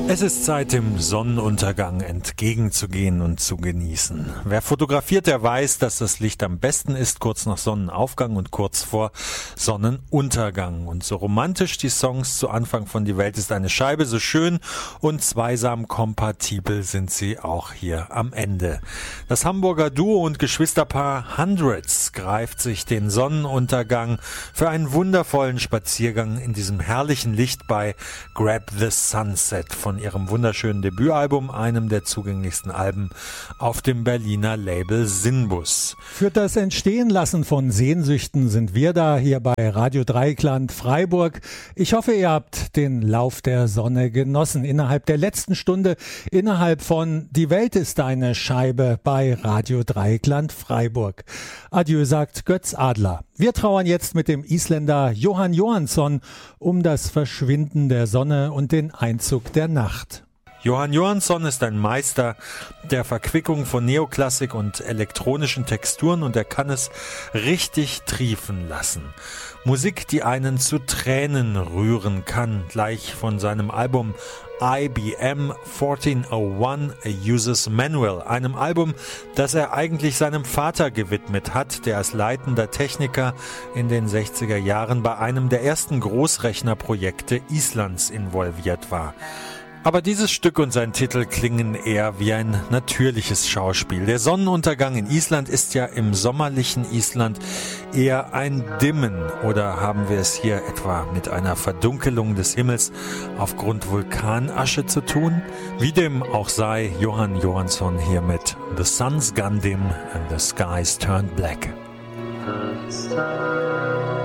Es ist Zeit, dem Sonnenuntergang entgegenzugehen und zu genießen. Wer fotografiert, der weiß, dass das Licht am besten ist, kurz nach Sonnenaufgang und kurz vor Sonnenuntergang. Und so romantisch die Songs zu Anfang von Die Welt ist eine Scheibe, so schön und zweisam kompatibel sind sie auch hier am Ende. Das Hamburger Duo und Geschwisterpaar Hundreds greift sich den Sonnenuntergang für einen wundervollen Spaziergang in diesem herrlichen Licht bei Grab the Sunset von ihrem wunderschönen Debütalbum, einem der zugänglichsten Alben auf dem Berliner Label Sinbus. Für das Entstehenlassen von Sehnsüchten sind wir da hier bei Radio Dreieckland Freiburg. Ich hoffe, ihr habt den Lauf der Sonne genossen. Innerhalb der letzten Stunde, innerhalb von Die Welt ist eine Scheibe bei Radio Dreieckland Freiburg. Adieu, sagt Götz Adler. Wir trauern jetzt mit dem Isländer Jóhann Jóhannsson um das Verschwinden der Sonne und den Einzug der Nacht. Jóhann Jóhannsson ist ein Meister der Verquickung von Neoklassik und elektronischen Texturen und er kann es richtig triefen lassen. Musik, die einen zu Tränen rühren kann, gleich von seinem Album IBM 1401 A User's Manual, einem Album, das er eigentlich seinem Vater gewidmet hat, der als leitender Techniker in den 60er Jahren bei einem der ersten Großrechnerprojekte Islands involviert war. Aber dieses Stück und sein Titel klingen eher wie ein natürliches Schauspiel. Der Sonnenuntergang in Island ist ja im sommerlichen Island eher ein Dimmen. Oder haben wir es hier etwa mit einer Verdunkelung des Himmels aufgrund Vulkanasche zu tun? Wie dem auch sei, Jóhann Jóhannsson hier mit The Sun's Gone Dim and the Skies Turned Black.